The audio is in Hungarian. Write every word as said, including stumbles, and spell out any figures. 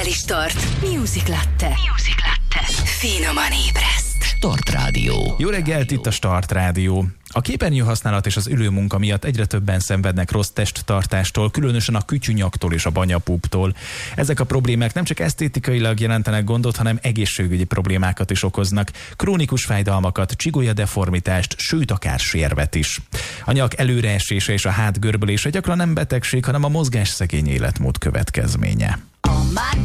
Reggeli Start. Music Latte. Music Latte. Finoman ébreszt. Start Rádió. Jó reggelt, itt a Start Rádió. A képernyő használat és az ülőmunka miatt egyre többen szenvednek rossz testtartástól, különösen a kütyűnyaktól és a banyapúptól. Ezek a problémák nem csak esztétikailag jelentenek gondot, hanem egészségügyi problémákat is okoznak, krónikus fájdalmakat, csigolyadeformitást, sőt akár sérvet is. A nyak előreesése és a hát görbülése gyakran nem betegség, hanem a mozgásszegény életmód következménye. On my